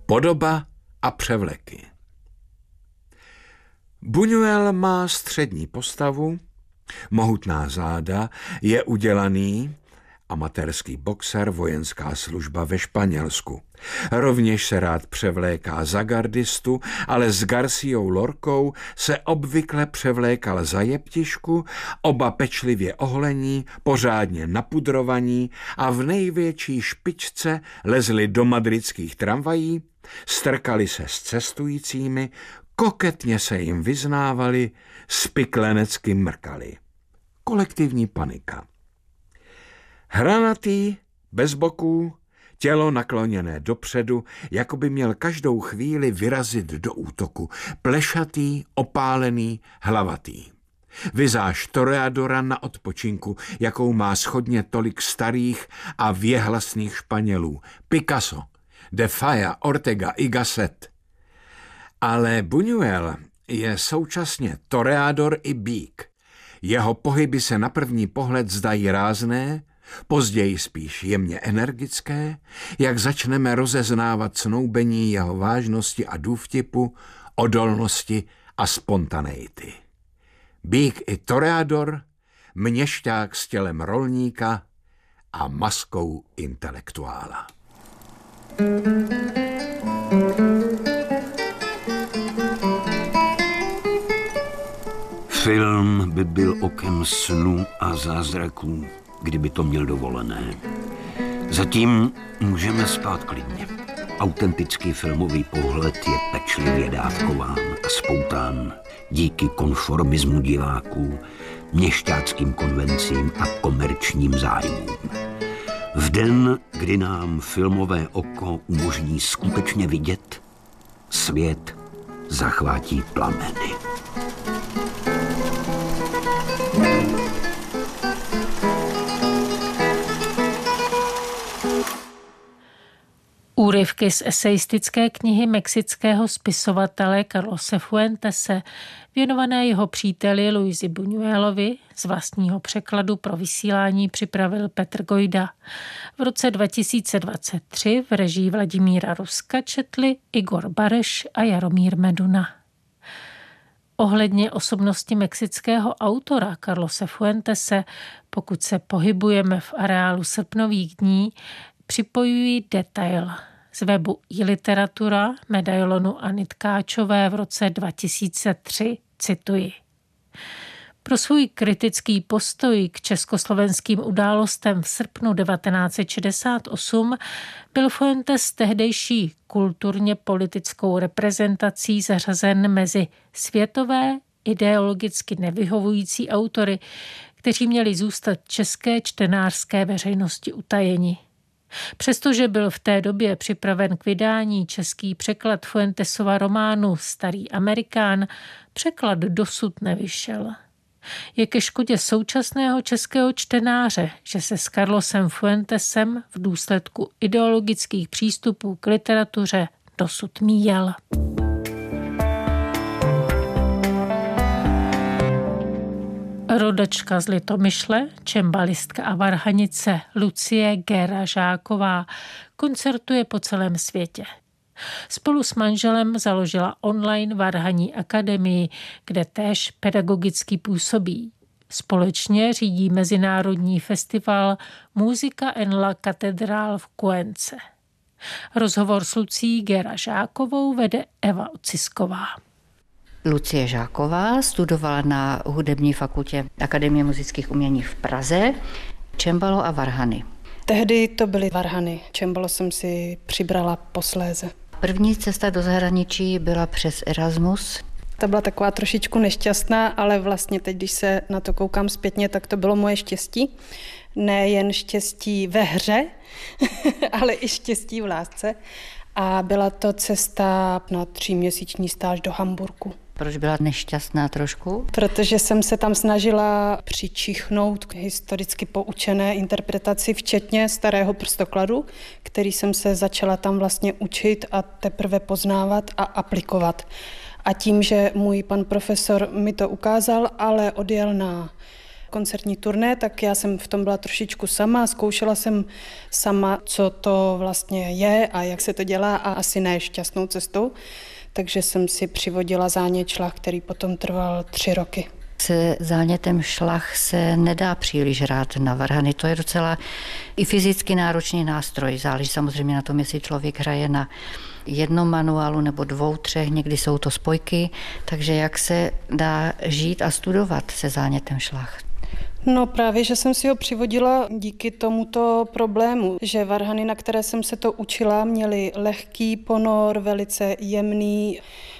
Podoba a převleky. Buñuel má střední postavu, mohutná záda, je udělaný amatérský boxer, vojenská služba ve Španělsku. Rovněž se rád převléká za gardistu, ale s Garciou Lorkou se obvykle převlékal za jeptišku, oba pečlivě oholení, pořádně napudrovaní a v největší špičce lezli do madridských tramvají, strkali se s cestujícími, koketně se jim vyznávali, spiklenecky mrkali. Kolektivní panika. Hranatý, bez boků, tělo nakloněné dopředu, jako by měl každou chvíli vyrazit do útoku. Plešatý, opálený, hlavatý. Vizáž toreadora na odpočinku, jakou má shodně tolik starých a věhlasných Španělů. Picasso, de Falla, Ortega i Gasset. Ale Buñuel je současně toreador i bík. Jeho pohyby se na první pohled zdají rázné, později spíš jemně energické, jak začneme rozeznávat snoubení jeho vážnosti a důvtipu, odolnosti a spontaneity. Bík i toreador, měšťák s tělem rolníka a maskou intelektuála. Film by byl okem snu a zázraků, kdyby to měl dovolené. Zatím můžeme spát klidně. Autentický filmový pohled je pečlivě dávkován a spoután díky konformismu diváků, měšťáckým konvencím a komerčním zájmům. V den, kdy nám filmové oko umožní skutečně vidět, svět zachvátí plameny. Úryvky z esejistické knihy mexického spisovatele Carlose Fuentese, věnované jeho příteli Luisi Buñuelovi, z vlastního překladu pro vysílání připravil Petr Gojda. V roce 2023 v režii Vladimíra Ruska četli Igor Bareš a Jaromír Meduna. Ohledně osobnosti mexického autora Carlose Fuentese, pokud se pohybujeme v areálu srpnových dní, připojují detail z webu iLiteratura medailonu Anny Tkáčové v roce 2003, cituji. Pro svůj kritický postoj k československým událostem v srpnu 1968 byl Fuentes tehdejší kulturně politickou reprezentací zařazen mezi světové ideologicky nevyhovující autory, kteří měli zůstat české čtenářské veřejnosti utajeni. Přestože byl v té době připraven k vydání český překlad Fuentesova románu Starý Amerikán, překlad dosud nevyšel. Je ke škodě současného českého čtenáře, že se s Carlosem Fuentesem v důsledku ideologických přístupů k literatuře dosud míjel. Rodačka z Litomyšle, čembalistka a varhanice Lucie Géra Žáková koncertuje po celém světě. Spolu s manželem založila online varhaní akademii, kde též pedagogicky působí. Společně řídí mezinárodní festival Música en la Catedral v Cuence. Rozhovor s Lucí Géra Žákovou vede Eva Ocisková. Lucie Žáková studovala na hudební fakultě Akademie muzických umění v Praze, čembalo a varhany. Tehdy to byly varhany, čembalo jsem si přibrala posléze. První cesta do zahraničí byla přes Erasmus. Ta byla taková trošičku nešťastná, ale vlastně teď, když se na to koukám zpětně, tak to bylo moje štěstí. Nejen štěstí ve hře, ale i štěstí v lásce. A byla to cesta na 3měsíční stáž do Hamburku. Proč byla nešťastná trošku? Protože jsem se tam snažila přičichnout k historicky poučené interpretaci, včetně Starého prstokladu, který jsem se začala tam vlastně učit a teprve poznávat a aplikovat. A tím, že můj pan profesor mi to ukázal, ale odjel na koncertní turné, tak já jsem v tom byla trošičku sama, zkoušela jsem sama, co to vlastně je a jak se to dělá a asi ne šťastnou cestou, takže jsem si přivodila zánět šlach, který potom trval 3 roky. Se zánětem šlach se nedá příliš hrát na varhany. To je docela i fyzicky náročný nástroj. Záleží samozřejmě na tom, jestli člověk hraje na jednom manuálu nebo 2, 3, někdy jsou to spojky. Takže jak se dá žít a studovat se zánětem šlach? No právě, že jsem si ho přivodila díky tomuto problému, že varhany, na které jsem se to učila, měly lehký ponor, velice jemný,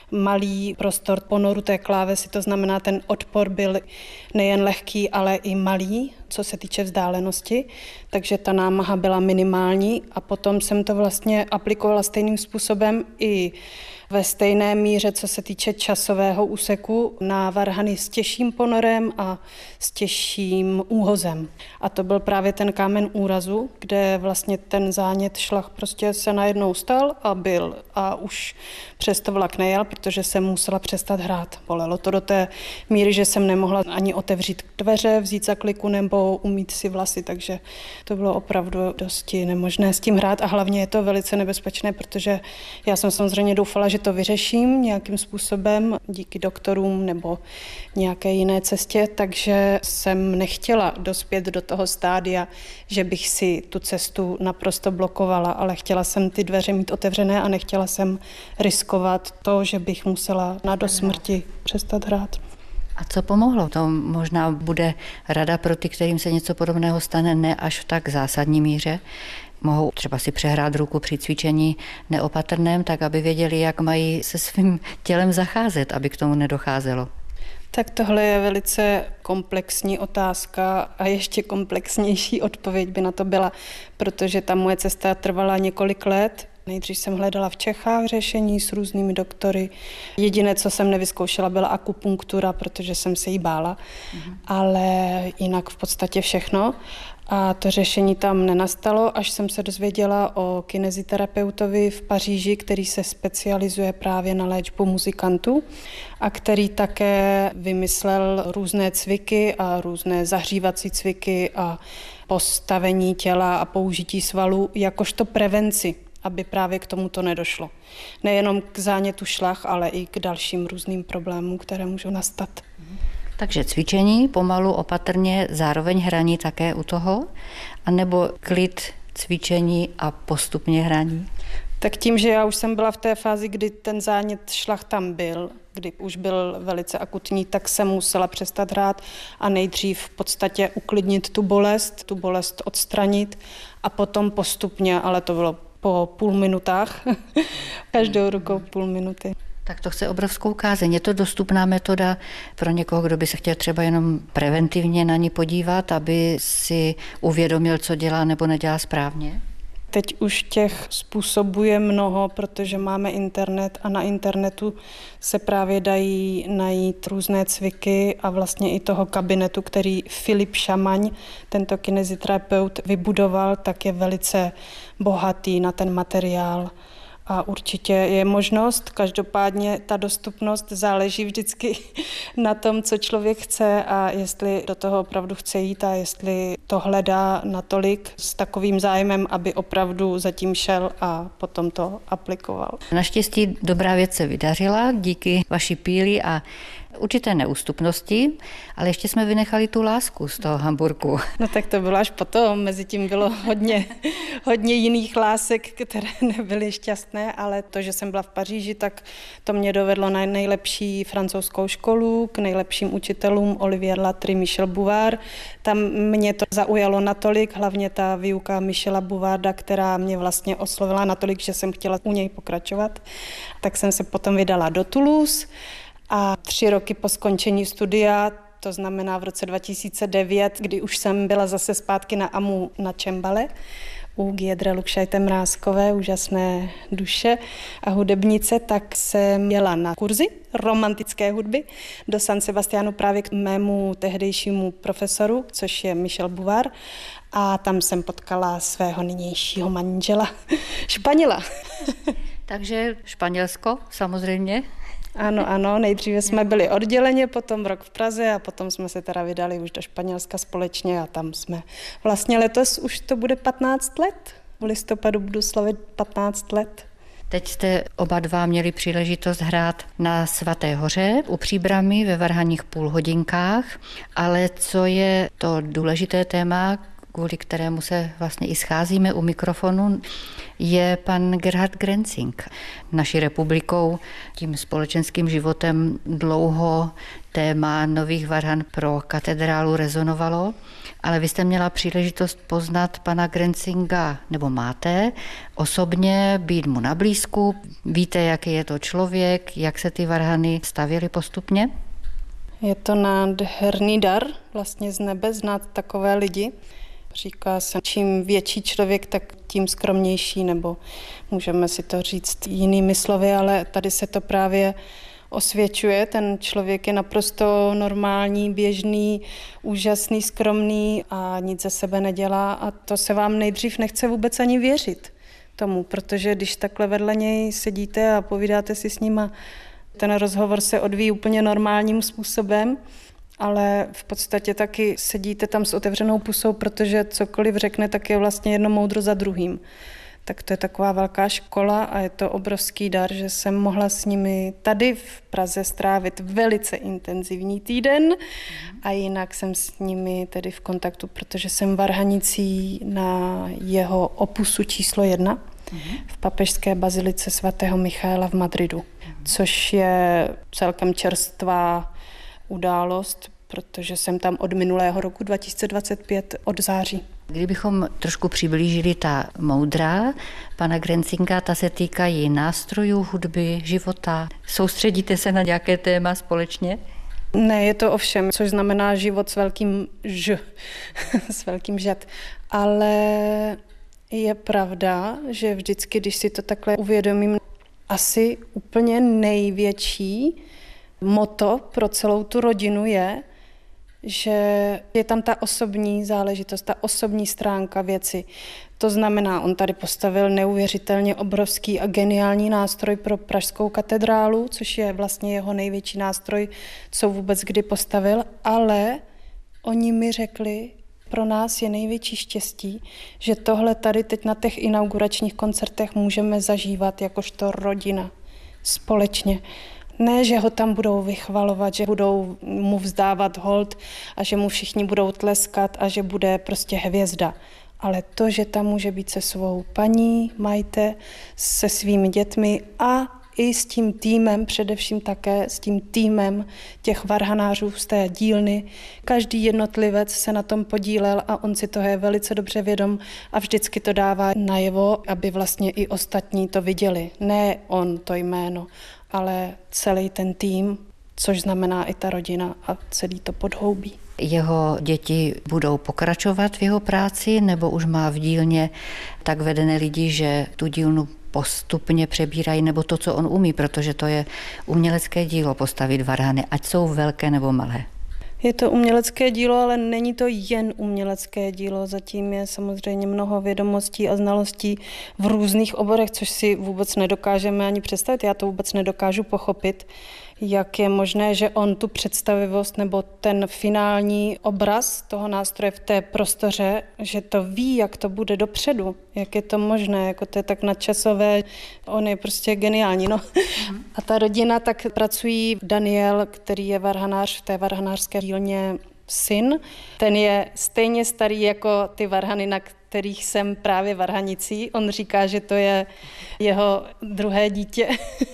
malý prostor ponoru té klávesy, to znamená, ten odpor byl nejen lehký, ale i malý, co se týče vzdálenosti, takže ta námaha byla minimální a potom jsem to vlastně aplikovala stejným způsobem i ve stejné míře, co se týče časového úseku, na varhany s těžším ponorem a s těžším úhozem. A to byl právě ten kámen úrazu, kde vlastně ten zánět šlach prostě se najednou stal a byl. A už přes to vlak nejel, protože jsem musela přestat hrát. Bolelo to do té míry, že jsem nemohla ani otevřít dveře, vzít za kliku nebo umýt si vlasy, takže to bylo opravdu dosti nemožné s tím hrát a hlavně je to velice nebezpečné, protože já jsem samozřejmě doufala, že to vyřeším nějakým způsobem díky doktorům nebo nějaké jiné cestě, takže jsem nechtěla dospět do toho stádia, že bych si tu cestu naprosto blokovala, ale chtěla jsem ty dveře mít otevřené a nechtěla jsem riskovat to, že bych musela na do smrti přestat hrát. A co pomohlo? To možná bude rada pro ty, kterým se něco podobného stane, ne až v tak zásadní míře. Mohou třeba si přehrát ruku při cvičení neopatrném, tak aby věděli, jak mají se svým tělem zacházet, aby k tomu nedocházelo. Tak tohle je velice komplexní otázka a ještě komplexnější odpověď by na to byla, protože ta moje cesta trvala několik let. Nejdřív jsem hledala v Čechách řešení s různými doktory. Jediné, co jsem nevyzkoušela, byla akupunktura, protože jsem se jí bála, ale jinak v podstatě všechno. A to řešení tam nenastalo, až jsem se dozvěděla o kineziterapeutovi v Paříži, který se specializuje právě na léčbu muzikantů a který také vymyslel různé cviky a různé zahřívací cviky a postavení těla a použití svalů jakožto prevenci, aby právě k tomuto nedošlo. Nejenom k zánětu šlach, ale i k dalším různým problémům, které můžou nastat. Takže cvičení, pomalu, opatrně, zároveň hraní také u toho, anebo klid, cvičení a postupně hraní? Tak tím, že já už jsem byla v té fázi, kdy ten zánět šlach tam byl, kdy už byl velice akutní, tak jsem musela přestat hrát a nejdřív v podstatě uklidnit tu bolest odstranit a potom postupně, ale to bylo po půl minutách, každou rukou půl minuty. Tak to chce obrovskou kázeň. Je to dostupná metoda pro někoho, kdo by se chtěl třeba jenom preventivně na ní podívat, aby si uvědomil, co dělá nebo nedělá správně? Teď už těch způsobů je mnoho, protože máme internet a na internetu se právě dají najít různé cviky a vlastně i toho kabinetu, který Filip Šamaň, tento kineziterapeut, vybudoval, tak je velice bohatý na ten materiál. A určitě je možnost, každopádně ta dostupnost záleží vždycky na tom, co člověk chce a jestli do toho opravdu chce jít a jestli to hledá natolik s takovým zájmem, aby opravdu zatím šel a potom to aplikoval. Naštěstí dobrá věc se vydařila díky vaší píli a určité neústupnosti, ale ještě jsme vynechali tu lásku z toho Hamburku. No tak to bylo až potom, mezi tím bylo hodně jiných lásek, které nebyly šťastné, ale to, že jsem byla v Paříži, tak to mě dovedlo na nejlepší francouzskou školu, k nejlepším učitelům Olivier Latry, Michel Bouvard. Tam mě to zaujalo natolik, hlavně ta výuka Michela Bouvarda, která mě vlastně oslovila natolik, že jsem chtěla u něj pokračovat. Tak jsem se potom vydala do Toulouse. A 3 roky po skončení studia, to znamená v roce 2009, kdy už jsem byla zase zpátky na AMU na Čembale, u Giedre Lukšajte Mrázkové, úžasné duše a hudebnice, tak jsem jela na kurzy romantické hudby do San Sebastianu právě k mému tehdejšímu profesoru, což je Michel Bouvard. A tam jsem potkala svého nynějšího manžela, Španěla. Takže Španělsko samozřejmě. Ano, nejdříve jsme byli odděleně, potom rok v Praze a potom jsme se teda vydali už do Španělska společně a tam jsme vlastně letos už to bude 15 let. V listopadu budu slavit 15 let. Teď jste oba dva měli příležitost hrát na Svaté hoře u Příbrami ve Varhaních půlhodinkách, ale co je to důležité téma, kvůli kterému se vlastně i scházíme u mikrofonu, je pan Gerhard Grenzing. Naší republikou tím společenským životem dlouho téma nových varhan pro katedrálu rezonovalo, ale vy jste měla příležitost poznat pana Grenzinga, nebo máte, osobně být mu na blízku. Víte, jaký je to člověk, jak se ty varhany stavěly postupně? Je to nádherný dar vlastně z nebe znát takové lidi. Říká se, čím větší člověk, tak tím skromnější, nebo můžeme si to říct jinými slovy, ale tady se to právě osvědčuje. Ten člověk je naprosto normální, běžný, úžasný, skromný a nic ze sebe nedělá a to se vám nejdřív nechce vůbec ani věřit tomu, protože když takhle vedle něj sedíte a povídáte si s ním a ten rozhovor se odvíjí úplně normálním způsobem, ale v podstatě taky sedíte tam s otevřenou pusou, protože cokoliv řekne, tak je vlastně jedno moudro za druhým. Tak to je taková velká škola a je to obrovský dar, že jsem mohla s nimi tady v Praze strávit velice intenzivní týden a jinak jsem s nimi tedy v kontaktu, protože jsem varhanicí na jeho opusu číslo 1 v papežské bazilice svatého Michaela v Madridu, což je celkem čerstvá událost, protože jsem tam od minulého roku 2025 od září. Kdybychom trošku přiblížili ta moudra pana Grenzinga, ta se týkají nástrojů, hudby, života. Soustředíte se na nějaké téma společně? Ne, je to ovšem, což znamená život s velkým ž, s velkým žet. Ale je pravda, že vždycky, když si to takhle uvědomím, asi úplně největší motto pro celou tu rodinu je, že je tam ta osobní záležitost, ta osobní stránka věci. To znamená, on tady postavil neuvěřitelně obrovský a geniální nástroj pro pražskou katedrálu, což je vlastně jeho největší nástroj, co vůbec kdy postavil, ale oni mi řekli, pro nás je největší štěstí, že tohle tady teď na těch inauguračních koncertech můžeme zažívat jakožto rodina společně. Ne, že ho tam budou vychvalovat, že budou mu vzdávat hold a že mu všichni budou tleskat a že bude prostě hvězda. Ale to, že tam může být se svou paní, Majte, se svými dětmi a i s tím týmem, především také s tím týmem těch varhanářů z té dílny. Každý jednotlivec se na tom podílel a on si toho je velice dobře vědom a vždycky to dává najevo, aby vlastně i ostatní to viděli. Ne on to jméno, ale celý ten tým, což znamená i ta rodina a celý to podhoubí. Jeho děti budou pokračovat v jeho práci, nebo už má v dílně tak vedené lidi, že tu dílnu postupně přebírají, nebo to, co on umí, protože to je umělecké dílo postavit varhany, ať jsou velké nebo malé. Je to umělecké dílo, ale není to jen umělecké dílo. Zatím je samozřejmě mnoho vědomostí a znalostí v různých oborech, což si vůbec nedokážeme ani představit. Já to vůbec nedokážu pochopit, jak je možné, že on tu představivost nebo ten finální obraz toho nástroje v té prostoře, že to ví, jak to bude dopředu, jak je to možné, jako to je tak nadčasové, on je prostě geniální. No. A ta rodina tak pracují, Daniel, který je varhanář v té varhanářské dílně syn, ten je stejně starý jako ty varhany, na kterých jsem právě varhanicí. On říká, že to je jeho druhé dítě.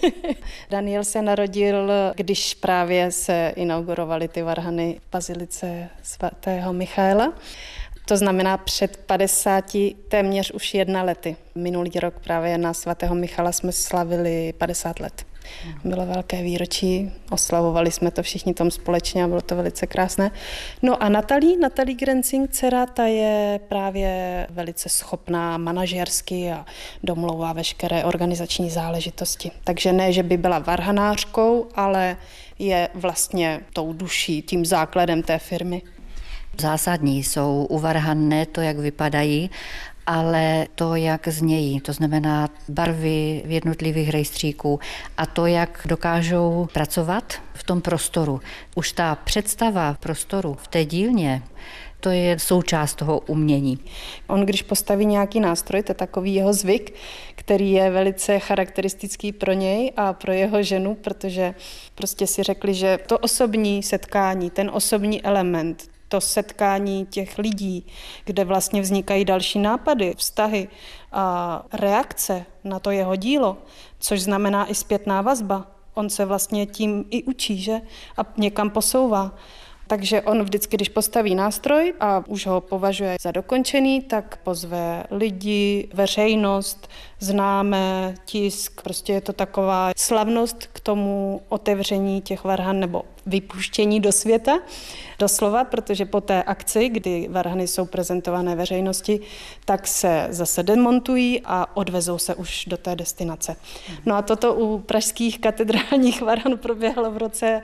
Daniel se narodil, když právě se inaugurovaly ty varhany v bazilice svatého Michaela. To znamená před 50, téměř už 1 lety. Minulý rok právě na svatého Michala jsme slavili 50 let. Bylo velké výročí, oslavovali jsme to všichni tom společně a bylo to velice krásné. No a Natalie Grenzing, dcera, ta je právě velice schopná manažersky a domlouvá veškeré organizační záležitosti. Takže ne, že by byla varhanářkou, ale je vlastně tou duší, tím základem té firmy. Zásadní jsou u varhan ne to, jak vypadají, ale to, jak znějí, to znamená barvy jednotlivých rejstříků a to, jak dokážou pracovat v tom prostoru. Už ta představa prostoru v té dílně, to je součást toho umění. On, když postaví nějaký nástroj, to je takový jeho zvyk, který je velice charakteristický pro něj a pro jeho ženu, protože prostě si řekli, že to osobní setkání, ten osobní element, to setkání těch lidí, kde vlastně vznikají další nápady, vztahy a reakce na to jeho dílo, což znamená i zpětná vazba. On se vlastně tím i učí, že? A někam posouvá. Takže on vždycky, když postaví nástroj a už ho považuje za dokončený, tak pozve lidi, veřejnost, známé, tisk. Prostě je to taková slavnost k tomu otevření těch varhan nebo vypuštění do světa, doslova, protože po té akci, kdy varhany jsou prezentované veřejnosti, tak se zase demontují a odvezou se už do té destinace. No a toto u pražských katedrálních varhan proběhlo v roce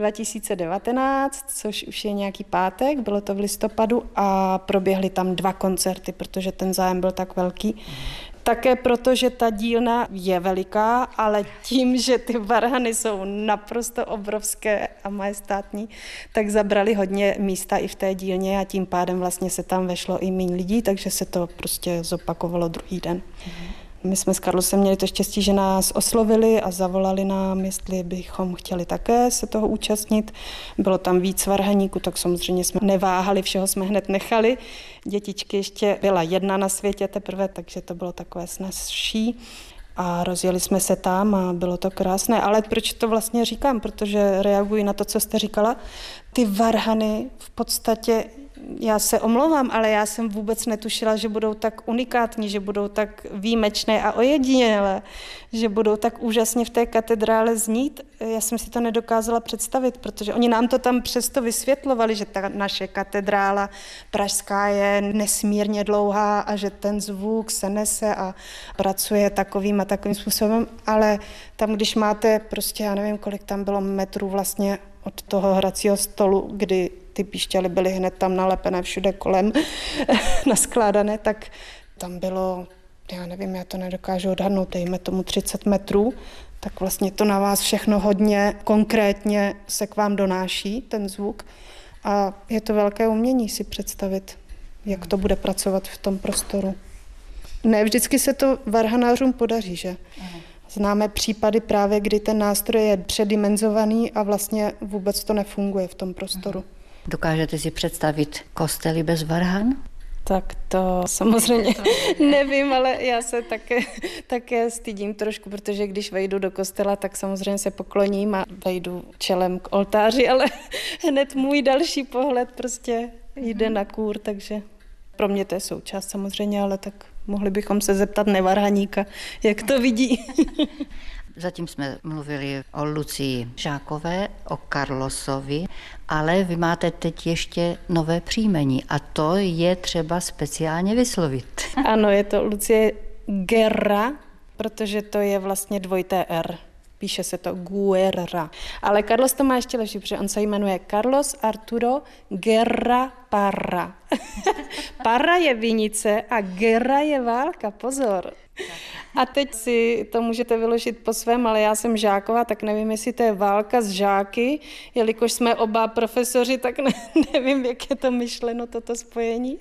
2019, což už je nějaký pátek, bylo to v listopadu a proběhly tam 2 koncerty, protože ten zájem byl tak velký. Také proto, že ta dílna je veliká, ale tím, že ty varhany jsou naprosto obrovské a majestátní, tak zabrali hodně místa i v té dílně a tím pádem vlastně se tam vešlo i méně lidí, takže se to prostě zopakovalo druhý den. My jsme s Carlosem měli to štěstí, že nás oslovili a zavolali nám, jestli bychom chtěli také se toho účastnit. Bylo tam víc varhaníků, tak samozřejmě jsme neváhali, všeho jsme hned nechali. Dětičky ještě byla 1 na světě teprve, takže to bylo takové snazší. A rozjeli jsme se tam a bylo to krásné. Ale proč to vlastně říkám? Protože reaguji na to, co jste říkala. Ty varhany v podstatě, já se omlouvám, ale já jsem vůbec netušila, že budou tak unikátní, že budou tak výjimečné a ojedinělé, že budou tak úžasně v té katedrále znít. Já jsem si to nedokázala představit, protože oni nám to tam přesto vysvětlovali, že ta naše katedrála pražská je nesmírně dlouhá a že ten zvuk se nese a pracuje takovým a takovým způsobem, ale tam, když máte prostě, já nevím, kolik tam bylo metrů vlastně od toho hracího stolu, kdy ty píšťaly byly hned tam nalepené všude kolem, naskládané, tak tam bylo, já nevím, já to nedokážu odhadnout, dejme tomu 30 metrů, tak vlastně to na vás všechno hodně konkrétně se k vám donáší, ten zvuk. A je to velké umění si představit, jak to bude pracovat v tom prostoru. Ne, vždycky se to varhanářům podaří, že? Známe případy právě, kdy ten nástroj je předimenzovaný a vlastně vůbec to nefunguje v tom prostoru. Dokážete si představit kostely bez varhan? Tak to samozřejmě nevím, ale já se také stydím trošku, protože když vejdu do kostela, tak samozřejmě se pokloním a vejdu čelem k oltáři, ale hned můj další pohled prostě jde na kůr, takže pro mě to je součást samozřejmě, ale tak mohli bychom se zeptat nevarhaníka, jak to vidí. Zatím jsme mluvili o Lucii Žákové, o Carlosovi, ale vy máte teď ještě nové příjmení a to je třeba speciálně vyslovit. Ano, je to Lucie Guerra, protože to je vlastně 2 R. Píše se to Guerra. Ale Carlos to má ještě lepší, protože on se jmenuje Carlos Arturo Guerra Parra. Parra je vinice a Guerra je válka, pozor. A teď si to můžete vyložit po svém, ale já jsem Žáková, tak nevím, jestli to je válka s žáky, jelikož jsme oba profesoři, tak nevím, jak je to myšleno, toto spojení.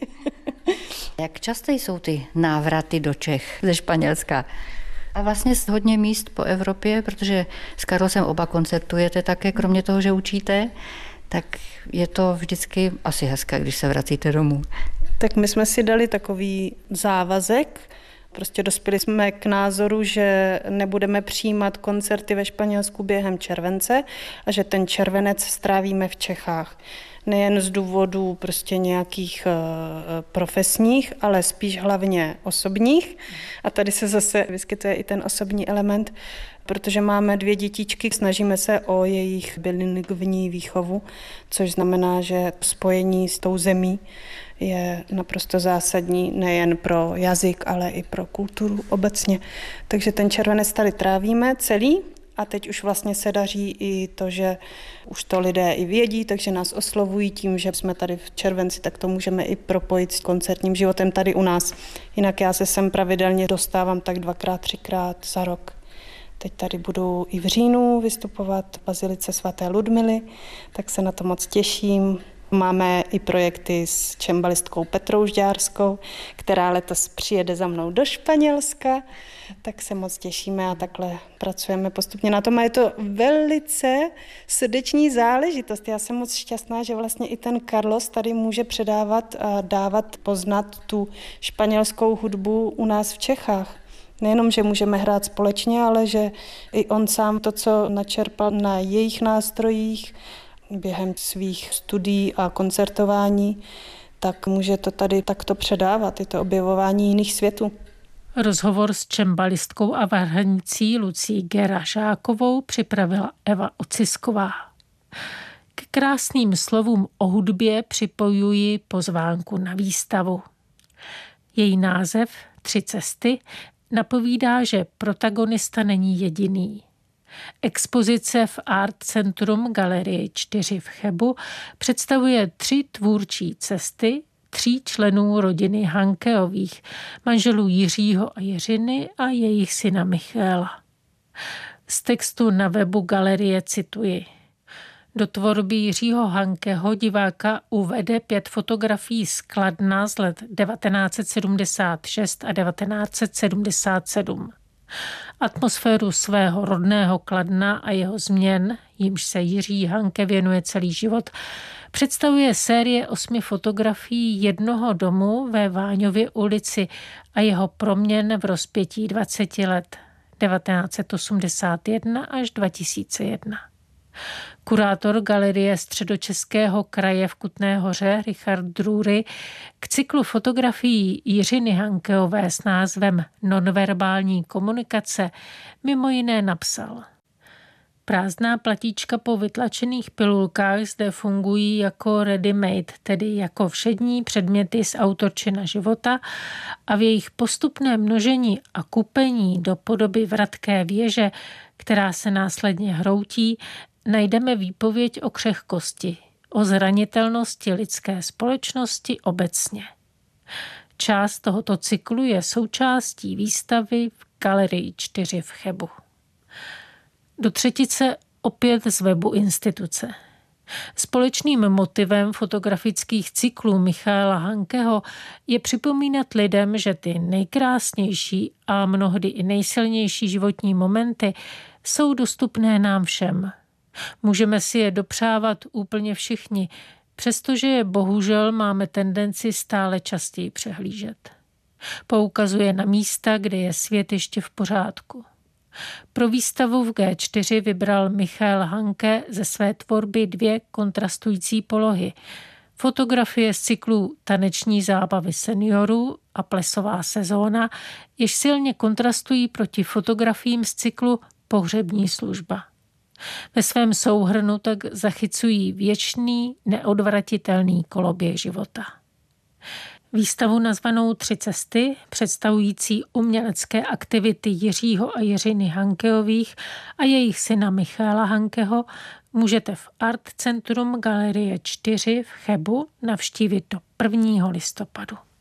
Jak časté jsou ty návraty do Čech ze Španělska? A vlastně z hodně míst po Evropě, protože s Carlosem oba koncertujete také, kromě toho, že učíte, tak je to vždycky asi hezké, když se vracíte domů. Tak my jsme si dali takový závazek, prostě dospěli jsme k názoru, že nebudeme přijímat koncerty ve Španělsku během července a že ten červenec strávíme v Čechách. Nejen z důvodů prostě nějakých profesních, ale spíš hlavně osobních. A tady se zase vyskytuje i ten osobní element, protože máme 2 dětičky, snažíme se o jejich bilingvní výchovu, což znamená, že spojení s tou zemí je naprosto zásadní nejen pro jazyk, ale i pro kulturu obecně. Takže ten červenec tady trávíme celý a teď už vlastně se daří i to, že už to lidé i vědí, takže nás oslovují tím, že jsme tady v červenci, tak to můžeme i propojit s koncertním životem tady u nás. Jinak já se sem pravidelně dostávám tak 2x, 3x za rok. Teď tady budu i v říjnu vystupovat v Bazilice svaté Ludmily, tak se na to moc těším. Máme i projekty s čembalistkou Petrou Žďárskou, která letos přijede za mnou do Španělska, tak se moc těšíme a takhle pracujeme postupně na tom. A je to velice srdeční záležitost. Já jsem moc šťastná, že vlastně i ten Carlos tady může předávat a dávat poznat tu španělskou hudbu u nás v Čechách. Nejenom, že můžeme hrát společně, ale že i on sám to, co načerpal na jejich nástrojích během svých studií a koncertování, tak může to tady takto předávat, i to objevování jiných světů. Rozhovor s čembalistkou a varhanicí Lucí Gera-Žákovou připravila Eva Ocisková. K krásným slovům o hudbě připojuji pozvánku na výstavu. Její název 3 cesty napovídá, že protagonista není jediný. Expozice v Art Centrum Galerie 4 v Chebu představuje 3 tvůrčí cesty 3 členů rodiny Hankeových, manželů Jiřího a Jiřiny a jejich syna Michaela. Z textu na webu galerie cituji. Do tvorby Jiřího Hankeho diváka uvede 5 fotografií z Kladna z let 1976 a 1977. Atmosféru svého rodného Kladna a jeho změn, jimž se Jiří Hanke věnuje celý život, představuje série 8 fotografií jednoho domu ve Váňově ulici a jeho proměn v rozpětí 20 let 1981 až 2001. Kurátor Galerie Středočeského kraje v Kutné Hoře Richard Drury k cyklu fotografií Jiřiny Hankeové s názvem Nonverbální komunikace mimo jiné napsal: Prázdná platíčka po vytlačených pilulkách zde fungují jako ready-made, tedy jako všední předměty z autorčina života a v jejich postupné množení a kupení do podoby vratké věže, která se následně hroutí, najdeme výpověď o křehkosti, o zranitelnosti lidské společnosti obecně. Část tohoto cyklu je součástí výstavy v Galerii 4 v Chebu. Do třetice opět z webu instituce. Společným motivem fotografických cyklů Michaela Hankeho je připomínat lidem, že ty nejkrásnější a mnohdy i nejsilnější životní momenty jsou dostupné nám všem. Můžeme si je dopřávat úplně všichni, přestože je bohužel máme tendenci stále častěji přehlížet. Poukazuje na místa, kde je svět ještě v pořádku. Pro výstavu v G4 vybral Michael Hanke ze své tvorby 2 kontrastující polohy. Fotografie z cyklu Taneční zábavy seniorů a Plesová sezóna, jež silně kontrastují proti fotografiím z cyklu Pohřební služba. Ve svém souhrnu tak zachycují věčný, neodvratitelný koloběh života. Výstavu nazvanou 3 cesty, představující umělecké aktivity Jiřího a Jiřiny Hankeových a jejich syna Michaela Hankeho, můžete v Art Centrum Galerie 4 v Chebu navštívit do 1. listopadu.